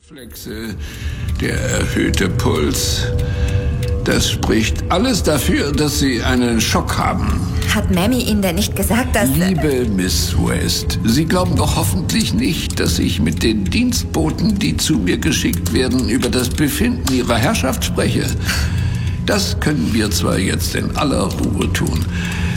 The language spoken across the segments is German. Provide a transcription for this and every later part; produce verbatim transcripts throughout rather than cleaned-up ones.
Flexe, der erhöhte Puls, das spricht alles dafür, dass Sie einen Schock haben. Hat Mammy Ihnen denn nicht gesagt, dass... Liebe Miss West, Sie glauben doch hoffentlich nicht, dass ich mit den Dienstboten, die zu mir geschickt werden, über das Befinden Ihrer Herrschaft spreche. Das können wir zwar jetzt in aller Ruhe tun.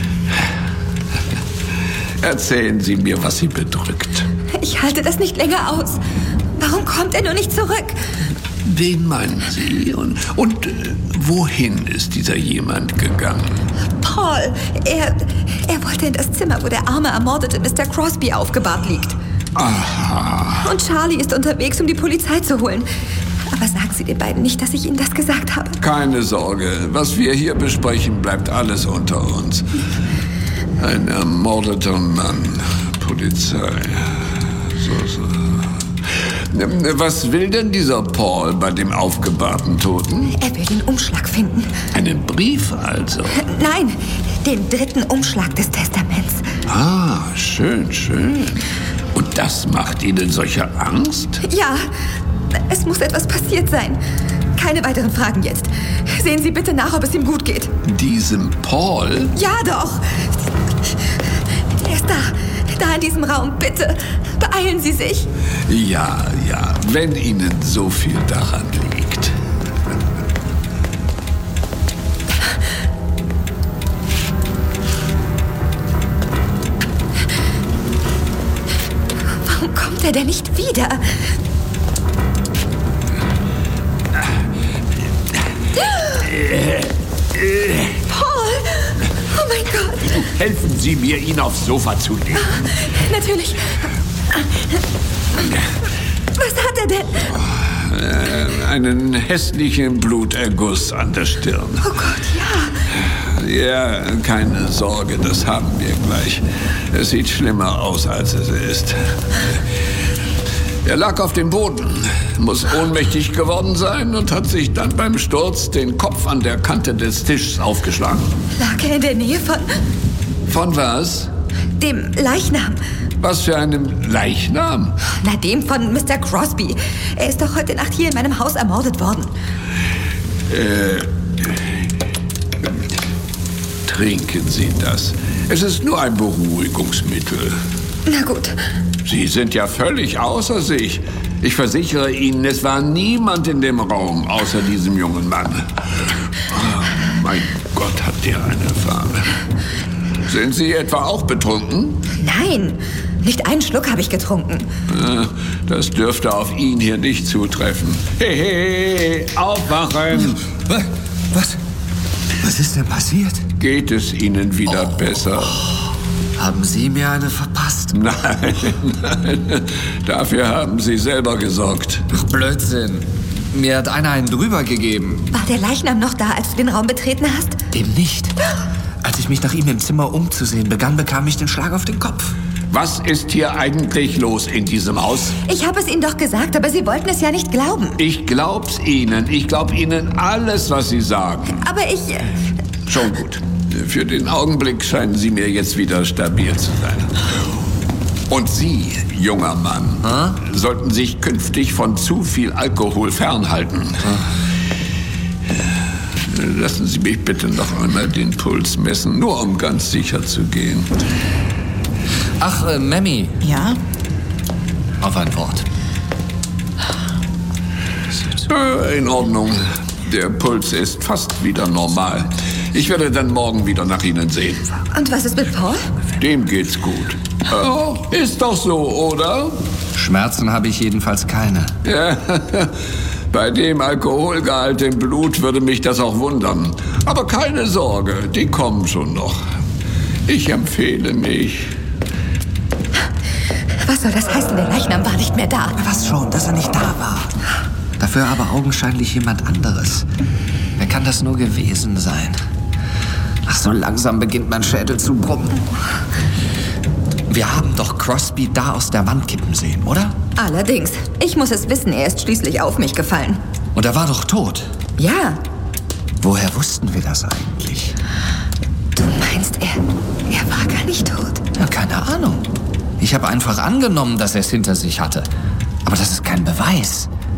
Erzählen Sie mir, was Sie bedrückt. Ich halte das nicht länger aus. Warum kommt er nur nicht zurück? Wen meinen Sie? Und, und äh, wohin ist dieser jemand gegangen? Paul, er, er wollte in das Zimmer, wo der arme, ermordete Mister Crosby aufgebahrt liegt. Aha. Und Charlie ist unterwegs, um die Polizei zu holen. Aber sagen Sie den beiden nicht, dass ich Ihnen das gesagt habe. Keine Sorge. Was wir hier besprechen, bleibt alles unter uns. Ein ermordeter Mann. Polizei. So, so. Was will denn dieser Paul bei dem aufgebahrten Toten? Er will den Umschlag finden. Einen Brief also? Nein, den dritten Umschlag des Testaments. Ah, schön, schön. Und das macht Ihnen solche Angst? Ja, es muss etwas passiert sein. Keine weiteren Fragen jetzt. Sehen Sie bitte nach, ob es ihm gut geht. Diesem Paul? Ja, doch. Er ist da. Da in diesem Raum. Bitte, beeilen Sie sich. Ja, ja, wenn Ihnen so viel daran liegt. Warum kommt er denn nicht wieder? Paul! Oh mein Gott! Helfen Sie mir, ihn aufs Sofa zu legen. Natürlich. Was hat er denn? Äh, einen hässlichen Bluterguss an der Stirn. Oh Gott, ja. Ja, keine Sorge, das haben wir gleich. Es sieht schlimmer aus, als es ist. Er lag auf dem Boden, muss ohnmächtig geworden sein und hat sich dann beim Sturz den Kopf an der Kante des Tisches aufgeschlagen. Lag er in der Nähe von... Von was? Dem Leichnam. Was für einem Leichnam? Na, dem von Mister Crosby. Er ist doch heute Nacht hier in meinem Haus ermordet worden. Äh... Trinken Sie das. Es ist nur ein Beruhigungsmittel. Na gut. Sie sind ja völlig außer sich. Ich versichere Ihnen, es war niemand in dem Raum außer diesem jungen Mann. Oh, mein Gott, hat der eine Farbe. Sind Sie etwa auch betrunken? Nein, nicht einen Schluck habe ich getrunken. Das dürfte auf ihn hier nicht zutreffen. Hey, hey, hey, aufwachen! Was? Was ist denn passiert? Geht es Ihnen wieder oh. besser? Haben Sie mir eine verpasst? Nein, nein. Dafür haben Sie selber gesorgt. Ach, Blödsinn. Mir hat einer einen drüber gegeben. War der Leichnam noch da, als du den Raum betreten hast? Dem nicht. Als ich mich nach ihm im Zimmer umzusehen begann, bekam ich den Schlag auf den Kopf. Was ist hier eigentlich los in diesem Haus? Ich habe es Ihnen doch gesagt, aber Sie wollten es ja nicht glauben. Ich glaub's Ihnen. Ich glaub Ihnen alles, was Sie sagen. Aber ich... Schon gut. Für den Augenblick scheinen Sie mir jetzt wieder stabil zu sein. Und Sie, junger Mann, hm? sollten sich künftig von zu viel Alkohol fernhalten. Hm. Lassen Sie mich bitte noch einmal den Puls messen, nur um ganz sicher zu gehen. Ach, äh, Mammy. Ja? Auf ein Wort. Äh, in Ordnung. Der Puls ist fast wieder normal. Ich werde dann morgen wieder nach Ihnen sehen. Und was ist mit Paul? Dem geht's gut. Oh, ist doch so, oder? Schmerzen habe ich jedenfalls keine. Ja, bei dem Alkoholgehalt im Blut würde mich das auch wundern. Aber keine Sorge, die kommen schon noch. Ich empfehle mich. Was soll das heißen? Der Leichnam war nicht mehr da. Was schon, dass er nicht da war. Dafür aber augenscheinlich jemand anderes. Wer kann das nur gewesen sein? Ach, so langsam beginnt mein Schädel zu brummen. Wir haben doch Crosby da aus der Wand kippen sehen, oder? Allerdings. Ich muss es wissen, er ist schließlich auf mich gefallen. Und er war doch tot. Ja. Woher wussten wir das eigentlich? Du meinst, er, er war gar nicht tot? Ja, keine Ahnung. Ich habe einfach angenommen, dass er es hinter sich hatte. Aber das ist kein Beweis.